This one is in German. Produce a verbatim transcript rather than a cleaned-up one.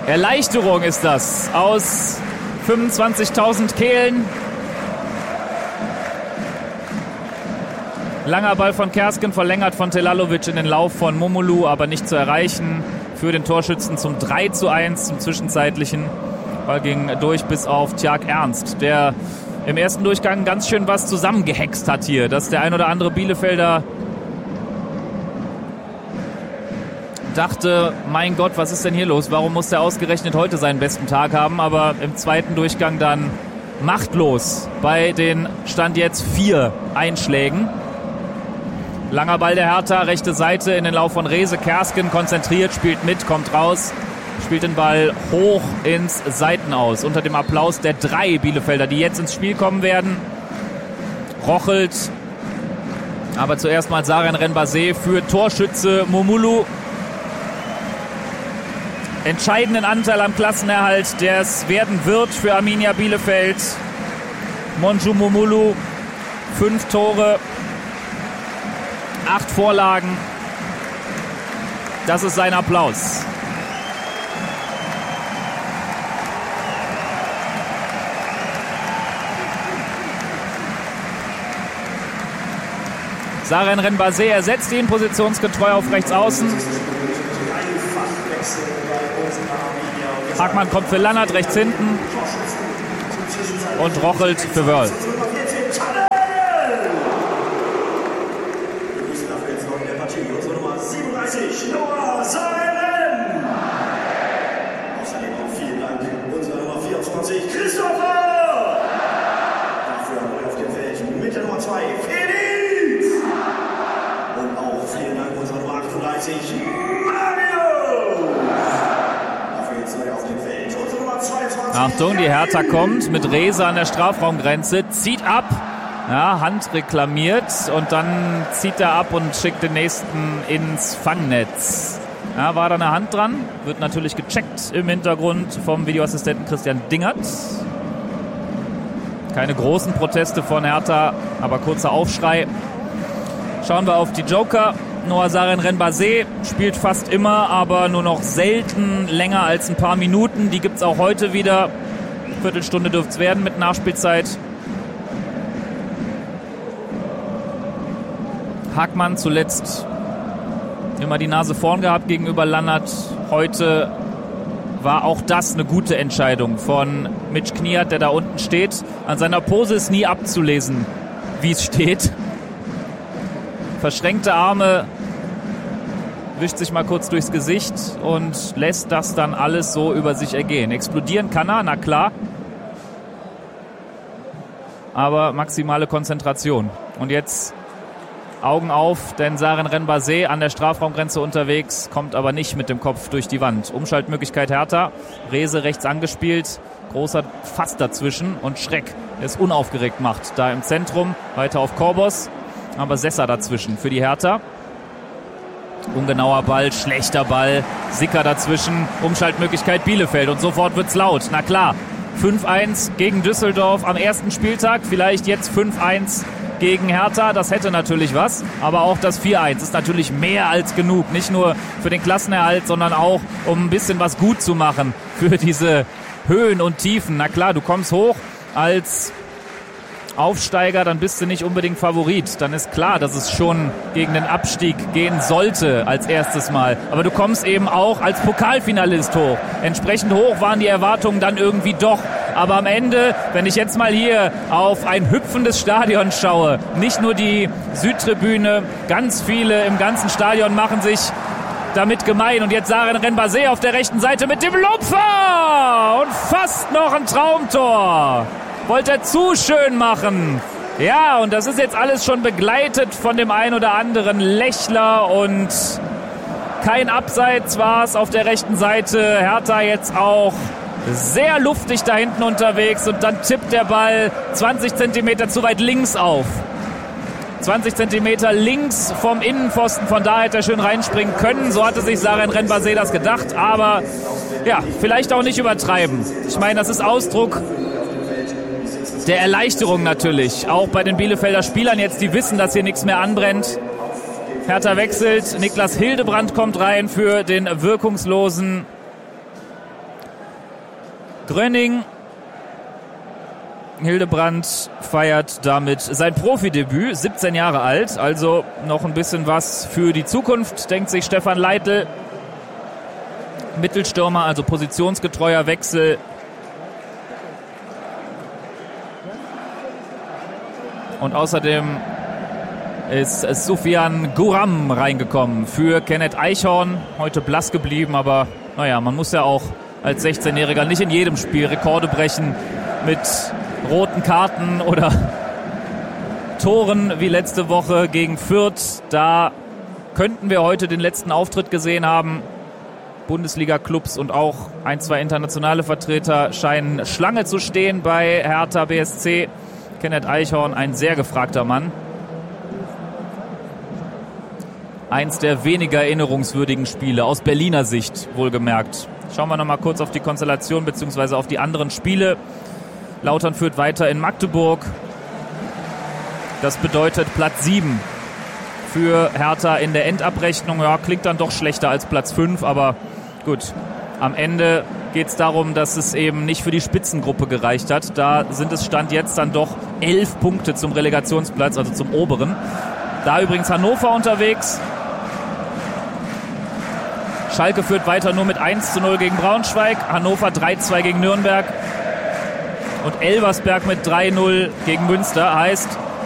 Erleichterung ist das aus fünfundzwanzigtausend Kehlen. Langer Ball von Kersken, verlängert von Telalovic in den Lauf von Momolu, aber nicht zu erreichen für den Torschützen zum drei zu eins, zum zwischenzeitlichen. Ball ging durch bis auf Tjark Ernst, der im ersten Durchgang ganz schön was zusammengehext hat hier, dass der ein oder andere Bielefelder dachte, mein Gott, was ist denn hier los? Warum muss der ausgerechnet heute seinen besten Tag haben? Aber im zweiten Durchgang dann machtlos bei den Stand jetzt vier Einschlägen. Langer Ball der Hertha, rechte Seite in den Lauf von Rehse. Kersken konzentriert, spielt mit, kommt raus, spielt den Ball hoch ins Seitenaus. Unter dem Applaus der drei Bielefelder, die jetzt ins Spiel kommen werden. Rochelt, aber zuerst mal Saren Renbase für Torschütze Momolu. Entscheidenden Anteil am Klassenerhalt, der es werden wird für Arminia Bielefeld. Monju Momolu, fünf Tore, acht Vorlagen. Das ist sein Applaus. Saren Renbase ersetzt ihn positionsgetreu auf rechts außen. Hackmann kommt für Lannert rechts hinten und Rochelt für Wörl. Christopher! Dafür neu auf dem Feld mit der Nummer zwei, Felix! Und auch vielen Dank unserer Nummer achtunddreißig, Mario! Dafür jetzt neu auf dem Feld unsere Nummer zweiundzwanzig. Achtung, die Hertha kommt mit Rehse an der Strafraumgrenze, zieht ab, ja, Hand reklamiert und dann zieht er ab und schickt den nächsten ins Fangnetz. Ja, war da eine Hand dran, wird natürlich gecheckt im Hintergrund vom Videoassistenten Christian Dingert. Keine großen Proteste von Hertha, aber kurzer Aufschrei. Schauen wir auf die Joker. Noah Saren Renbase spielt fast immer, aber nur noch selten länger als ein paar Minuten. Die gibt es auch heute wieder. Viertelstunde dürfte es werden mit Nachspielzeit. Hackmann zuletzt immer die Nase vorn gehabt gegenüber Lannert. Heute war auch das eine gute Entscheidung von Mitch Kniat, der da unten steht. An seiner Pose ist nie abzulesen, wie es steht. Verschränkte Arme, wischt sich mal kurz durchs Gesicht und lässt das dann alles so über sich ergehen. Explodieren kann er, na klar. Aber maximale Konzentration. Und jetzt Augen auf, denn Saren Renbase an der Strafraumgrenze unterwegs, kommt aber nicht mit dem Kopf durch die Wand. Umschaltmöglichkeit Hertha, Rehse rechts angespielt, Großer fast dazwischen und Schreck, der es unaufgeregt macht. Da im Zentrum, weiter auf Korbos, aber Sessa dazwischen für die Hertha. Ungenauer Ball, schlechter Ball, Sicker dazwischen, Umschaltmöglichkeit Bielefeld und sofort wird's laut. Na klar, fünf eins gegen Düsseldorf am ersten Spieltag, vielleicht jetzt fünf eins gegen Hertha, das hätte natürlich was, aber auch das vier eins ist natürlich mehr als genug, nicht nur für den Klassenerhalt, sondern auch, um ein bisschen was gut zu machen für diese Höhen und Tiefen. Na klar, du kommst hoch als Aufsteiger, dann bist du nicht unbedingt Favorit, dann ist klar, dass es schon gegen den Abstieg gehen sollte als erstes Mal, aber du kommst eben auch als Pokalfinalist hoch. Entsprechend hoch waren die Erwartungen dann irgendwie doch. Aber am Ende, wenn ich jetzt mal hier auf ein hüpfendes Stadion schaue, nicht nur die Südtribüne, ganz viele im ganzen Stadion machen sich damit gemein. Und jetzt Saren Renbase auf der rechten Seite mit dem Lupfer und fast noch ein Traumtor. Wollte er zu schön machen. Ja, und das ist jetzt alles schon begleitet von dem ein oder anderen Lächler und kein Abseits war es auf der rechten Seite. Hertha jetzt auch sehr luftig da hinten unterwegs und dann tippt der Ball zwanzig Zentimeter zu weit links auf. zwanzig Zentimeter links vom Innenpfosten, von da hätte er schön reinspringen können. So hatte sich Saren Renbase das gedacht, aber ja, vielleicht auch nicht übertreiben. Ich meine, das ist Ausdruck der Erleichterung natürlich. Auch bei den Bielefelder Spielern jetzt, die wissen, dass hier nichts mehr anbrennt. Hertha wechselt, Niklas Hildebrand kommt rein für den wirkungslosen Gröning. Hildebrand feiert damit sein Profidebüt, siebzehn Jahre alt, also noch ein bisschen was für die Zukunft, denkt sich Stefan Leitl. Mittelstürmer, also positionsgetreuer Wechsel. Und außerdem ist Soufiane Gouram reingekommen für Kenneth Eichhorn. Heute blass geblieben, aber naja, man muss ja auch als sechzehnjähriger nicht in jedem Spiel Rekorde brechen mit roten Karten oder Toren wie letzte Woche gegen Fürth. Da könnten wir heute den letzten Auftritt gesehen haben. Bundesliga-Clubs und auch ein, zwei internationale Vertreter scheinen Schlange zu stehen bei Hertha B S C. Kenneth Eichhorn, ein sehr gefragter Mann. Eins der weniger erinnerungswürdigen Spiele, aus Berliner Sicht wohlgemerkt. Schauen wir noch mal kurz auf die Konstellation bzw. auf die anderen Spiele. Lautern führt weiter in Magdeburg. Das bedeutet Platz sieben für Hertha in der Endabrechnung. Ja, klingt dann doch schlechter als Platz fünf, aber gut. Am Ende geht es darum, dass es eben nicht für die Spitzengruppe gereicht hat. Da sind es Stand jetzt dann doch elf Punkte zum Relegationsplatz, also zum oberen. Da übrigens Hannover unterwegs. Schalke führt weiter nur mit eins zu null gegen Braunschweig. Hannover drei zwei gegen Nürnberg. Und Elversberg mit drei null gegen Münster. Heißt,